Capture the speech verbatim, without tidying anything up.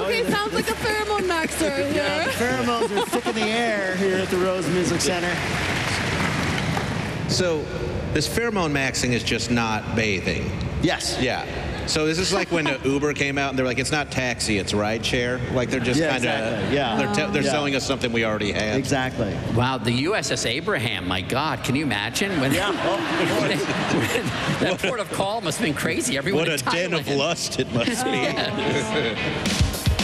Okay, sounds like a pheromone maxer here. Yeah, the pheromones are thick in the air here at the Rose Music Center. So this pheromone maxing is just not bathing. Yes. Yeah. So this is like when Uber came out and they're like, it's not taxi, it's ride share. Like they're just Yeah, kind of, exactly. Yeah. they're, te- they're Yeah. selling us something we already have. Exactly. Wow, the U S S Abraham, my God, can you imagine? When, Yeah. when they, when that port of call must have been crazy. Everyone What a in den of Thailand. lust it must be. Yes.